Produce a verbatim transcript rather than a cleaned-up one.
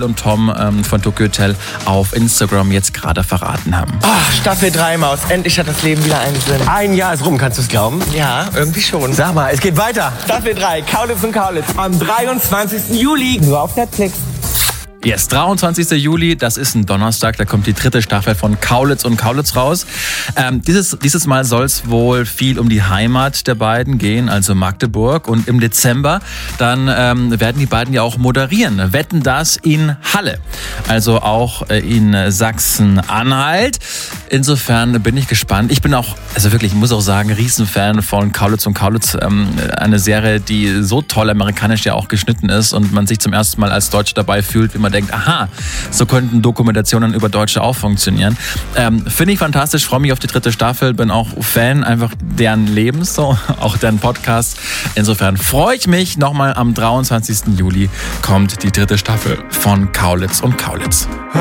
Phil und Tom ähm, von Tokyo Hotel auf Instagram jetzt gerade verraten haben. Ach, Staffel drei, Maus. Endlich hat das Leben wieder einen Sinn. Ein Jahr ist rum, kannst du es glauben? Ja, irgendwie schon. Sag mal, es geht weiter. Staffel drei, Kaulitz und Kaulitz. Am dreiundzwanzigsten Juli. Nur auf Netflix. Yes, dreiundzwanzigsten Juli, das ist ein Donnerstag, da kommt die dritte Staffel von Kaulitz und Kaulitz raus. Ähm, dieses, dieses Mal soll es wohl viel um die Heimat der beiden gehen, also Magdeburg. Und im Dezember, dann ähm, werden die beiden ja auch moderieren. Wetten, das in Halle, also auch äh, in Sachsen-Anhalt. Insofern bin ich gespannt. Ich bin auch, also wirklich, ich muss auch sagen, Riesenfan von Kaulitz und Kaulitz. Ähm, eine Serie, die so toll amerikanisch ja auch geschnitten ist und man sich zum ersten Mal als Deutscher dabei fühlt, wie man denkt, aha, so könnten Dokumentationen über Deutsche auch funktionieren. Ähm, Finde ich fantastisch, freue mich auf die dritte Staffel, bin auch Fan einfach deren Lebens, so, auch deren Podcast. Insofern freue ich mich. Nochmal am dreiundzwanzigsten Juli kommt die dritte Staffel von Kaulitz und Kaulitz.